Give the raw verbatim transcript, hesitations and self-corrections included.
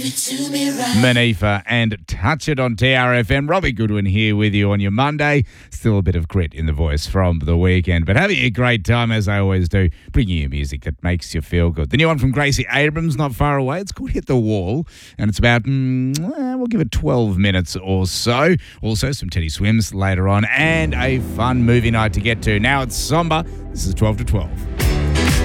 Manifa and Touch It on T R F M. Robbie Goodwin here with you on your Monday. Still a bit of grit in the voice from the weekend, but having a great time as I always do, bringing you music that makes you feel good. The new one from Gracie Abrams, not far away. It's called Hit the Wall, and it's about, mm, eh, we'll give it twelve minutes or so. Also, some Teddy Swims later on, and a fun movie night to get to. Now it's Somber. This is twelve to twelve.